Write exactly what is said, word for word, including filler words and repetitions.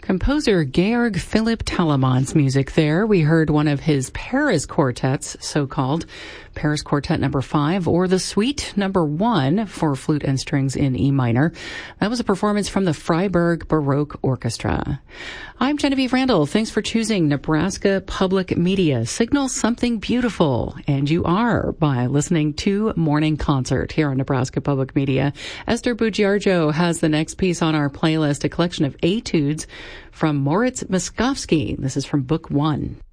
Composer Georg Philipp Telemann's music there. We heard one of his Paris quartets, so-called Paris Quartet number five, or the Suite number one for flute and strings in E minor. That was a performance from the Freiburg Baroque Orchestra. I'm Genevieve Randall. Thanks for choosing Nebraska Public Media. Signal something beautiful, and you are by listening to Morning Concert here on Nebraska Public Media. Esther Bugiarjo has the next piece on our playlist, a collection of etudes from Moritz Moskowski. This is from Book One.